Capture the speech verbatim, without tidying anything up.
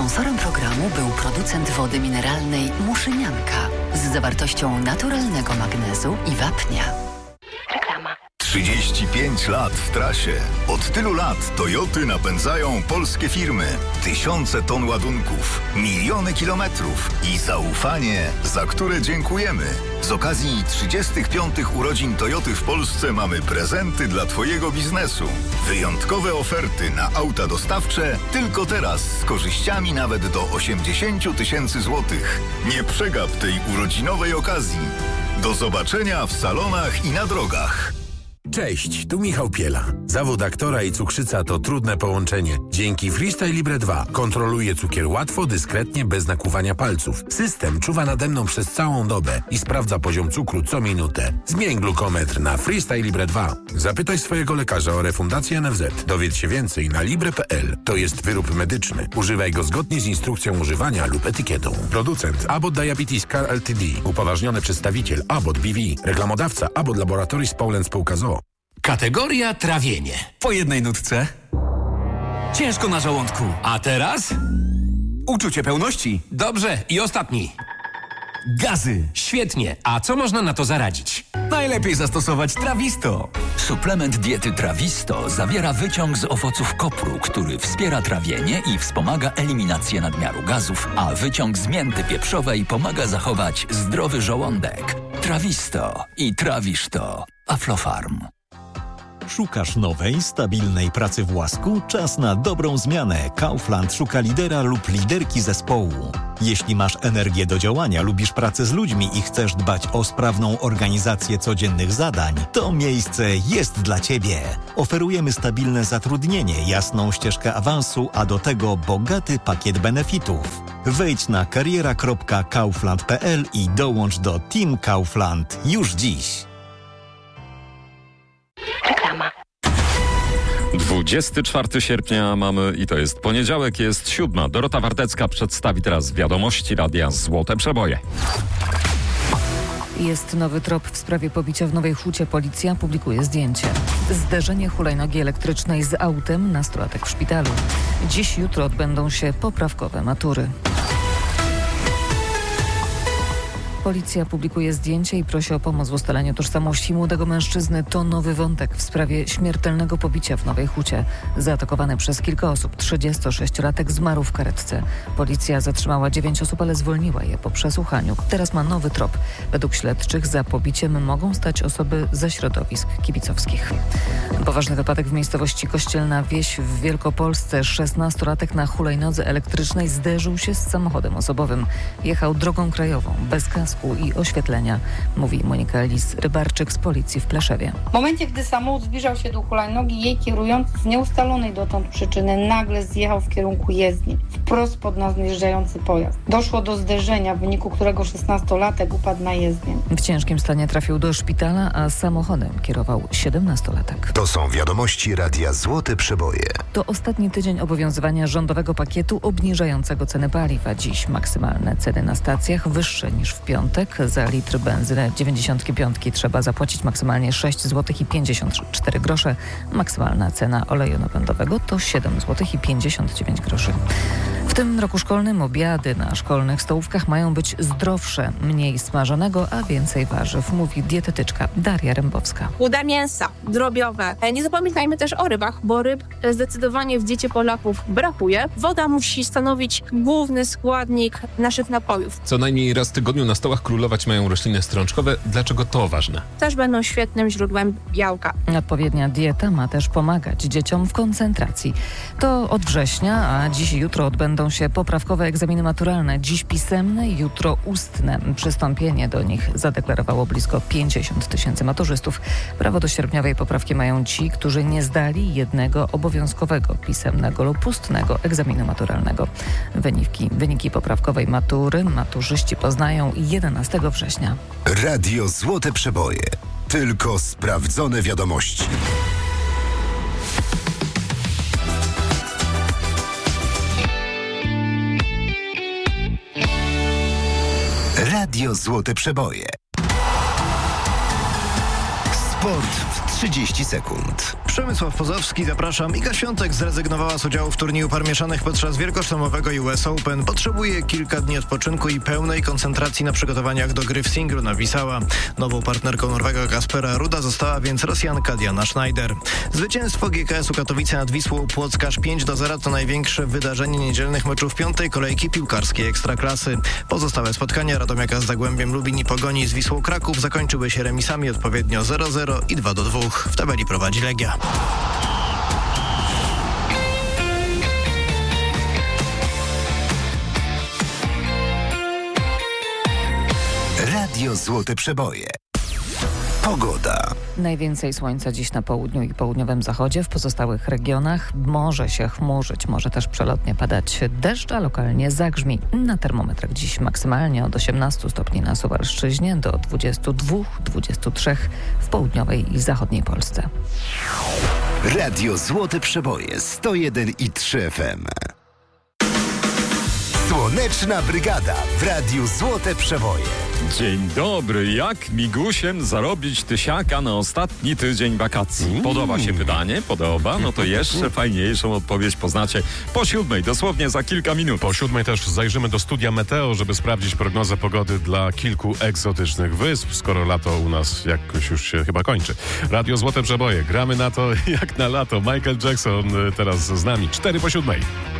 Sponsorem programu był producent wody mineralnej Muszynianka z zawartością naturalnego magnezu i wapnia. Reklama. trzydzieści pięć lat w trasie. Od tylu lat Toyoty napędzają polskie firmy. Tysiące ton ładunków, miliony kilometrów i zaufanie, za które dziękujemy. Z okazji trzydziestych piątych urodzin Toyoty w Polsce mamy prezenty dla Twojego biznesu. Wyjątkowe oferty na auta dostawcze tylko teraz z korzyściami nawet do osiemdziesiąt tysięcy złotych. Nie przegap tej urodzinowej okazji. Do zobaczenia w salonach i na drogach. Cześć, tu Michał Piela. Zawód aktora i cukrzyca to trudne połączenie. Dzięki Freestyle Libre dwa kontroluję cukier łatwo, dyskretnie, bez nakłuwania palców. System czuwa nade mną przez całą dobę i sprawdza poziom cukru co minutę. Zmień glukometr na Freestyle Libre dwa. Zapytaj swojego lekarza o refundację N F Z. Dowiedz się więcej na libre kropka p l. To jest wyrób medyczny. Używaj go zgodnie z instrukcją używania lub etykietą. Producent Abbott Diabetes Care Ltd. Upoważniony przedstawiciel Abbott B V. Reklamodawca Abbott Laboratories Poland Spółka z o o. Kategoria trawienie. Po jednej nutce. Ciężko na żołądku. A teraz? Uczucie pełności. Dobrze, i ostatni. Gazy. Świetnie. A co można na to zaradzić? Najlepiej zastosować Trawisto. Suplement diety Trawisto zawiera wyciąg z owoców kopru, który wspiera trawienie i wspomaga eliminację nadmiaru gazów, a wyciąg z mięty pieprzowej pomaga zachować zdrowy żołądek. Trawisto i trawisz to. Aflofarm. Szukasz nowej, stabilnej pracy w łasku? Czas na dobrą zmianę. Kaufland szuka lidera lub liderki zespołu. Jeśli masz energię do działania, lubisz pracę z ludźmi i chcesz dbać o sprawną organizację codziennych zadań, to miejsce jest dla Ciebie. Oferujemy stabilne zatrudnienie, jasną ścieżkę awansu, a do tego bogaty pakiet benefitów. Wejdź na kariera kropka kaufland kropka p l i dołącz do Team Kaufland już dziś. Reklama. dwudziestego czwartego sierpnia mamy i to jest poniedziałek, jest siódma. Dorota Wardecka przedstawi teraz wiadomości Radia Złote Przeboje. Jest nowy trop w sprawie pobicia w Nowej Hucie. Policja publikuje zdjęcie. Zderzenie hulajnogi elektrycznej z autem, nastolatek w szpitalu. Dziś, jutro odbędą się poprawkowe matury. Policja publikuje zdjęcie i prosi o pomoc w ustaleniu tożsamości młodego mężczyzny. To nowy wątek w sprawie śmiertelnego pobicia w Nowej Hucie. Zaatakowany przez kilka osób, trzydziestosześciolatek zmarł w karetce. Policja zatrzymała dziewięć osób, ale zwolniła je po przesłuchaniu. Teraz ma nowy trop. Według śledczych za pobiciem mogą stać osoby ze środowisk kibicowskich. Poważny wypadek w miejscowości Kościelna Wieś w Wielkopolsce. szesnastolatek na hulajnodze elektrycznej zderzył się z samochodem osobowym. Jechał drogą krajową, bez kasku i oświetlenia, mówi Monika Lis-Rybarczyk z policji w Pleszewie. W momencie, gdy samochód zbliżał się do hulajnogi, jej kierujący z nieustalonej dotąd przyczyny nagle zjechał w kierunku jezdni, wprost pod nadjeżdżający pojazd. Doszło do zderzenia, w wyniku którego szesnastolatek upadł na jezdnię. W ciężkim stanie trafił do szpitala, a samochodem kierował siedemnastolatek. To są wiadomości Radia Złote Przeboje. To ostatni tydzień obowiązywania rządowego pakietu obniżającego ceny paliwa. Dziś maksymalne ceny na stacjach wyższe niż w piątek. Za litr benzyny dziewięćdziesiąt pięć trzeba zapłacić maksymalnie sześć złotych pięćdziesiąt cztery grosze. Maksymalna cena oleju napędowego to siedem złotych pięćdziesiąt dziewięć groszy. W tym roku szkolnym obiady na szkolnych stołówkach mają być zdrowsze, mniej smażonego, a więcej warzyw, mówi dietetyczka Daria Rębowska. Łuda mięsa, drobiowe. Nie zapominajmy też o rybach, bo ryb zdecydowanie w diecie Polaków brakuje. Woda musi stanowić główny składnik naszych napojów. Co najmniej raz w tygodniu na stołach królować mają rośliny strączkowe. Dlaczego to ważne? Też będą świetnym źródłem białka. Odpowiednia dieta ma też pomagać dzieciom w koncentracji. To od września, a dziś i jutro odbędą się poprawkowe egzaminy maturalne. Dziś pisemne, jutro ustne. Przystąpienie do nich zadeklarowało blisko pięćdziesiąt tysięcy maturzystów. Prawo do sierpniowej poprawki mają ci, którzy nie zdali jednego obowiązkowego pisemnego lub ustnego egzaminu maturalnego. Wyniki, wyniki poprawkowej matury maturzyści poznają jedenastego września. Radio Złote Przeboje. Tylko sprawdzone wiadomości. Radio Złote Przeboje. Sport w trzydzieści sekund. Przemysław Pozowski, zapraszam. Iga Świątek zrezygnowała z udziału w turnieju par mieszanych podczas wielkoszlemowego U S Open. Potrzebuje kilka dni odpoczynku i pełnej koncentracji na przygotowaniach do gry w singlu, napisała. Nową partnerką Norwega Kaspera Ruda została więc Rosjanka Diana Schneider. Zwycięstwo G K S-u Katowice nad Wisłą Płock aż pięć do zera to największe wydarzenie niedzielnych meczów piątej kolejki piłkarskiej Ekstraklasy. Pozostałe spotkania Radomiaka z Zagłębiem Lubin i Pogoni z Wisłą Kraków zakończyły się remisami odpowiednio zero zero i dwa do dwóch. W tabeli prowadzi Legia. Radio Złote Przeboje. Pogoda. Najwięcej słońca dziś na południu i południowym zachodzie. W pozostałych regionach może się chmurzyć, może też przelotnie padać deszcz, a lokalnie zagrzmi. Na termometrach dziś maksymalnie od osiemnastu stopni na Suwalszczyźnie do dwudziestu dwóch do dwudziestu trzech w południowej i zachodniej Polsce. Radio Złote Przeboje sto jeden i trzy F M. Słoneczna Brygada w Radiu Złote Przeboje. Dzień dobry. Jak migusiem zarobić tysiaka na ostatni tydzień wakacji? Podoba się pytanie? Podoba? No to jeszcze fajniejszą odpowiedź poznacie po siódmej, dosłownie za kilka minut. Po siódmej też zajrzymy do studia Meteo, żeby sprawdzić prognozę pogody dla kilku egzotycznych wysp, skoro lato u nas jakoś już się chyba kończy. Radio Złote Przeboje. Gramy na to jak na lato. Michael Jackson teraz z nami. Cztery po siódmej.